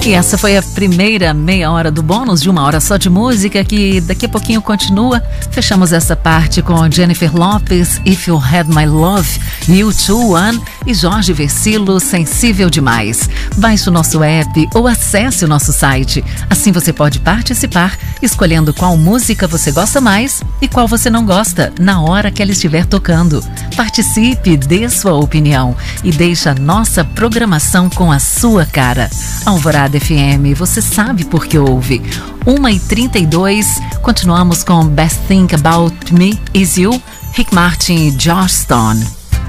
E essa foi a primeira meia hora do bônus de uma hora só de música, que daqui a pouquinho continua. Fechamos essa parte com Jennifer Lopez, If You Had My Love, U2 e Jorge Versilo, Sensível Demais. Baixe o nosso app ou acesse o nosso site. Assim você pode participar, escolhendo qual música você gosta mais e qual você não gosta, na hora que ela estiver tocando. Participe, dê sua opinião e deixe a nossa programação com a sua cara. Alvorada FM, você sabe por que ouve. 1h32, continuamos com Best Thing About Me Is You, Rick Martin e Joss Stone.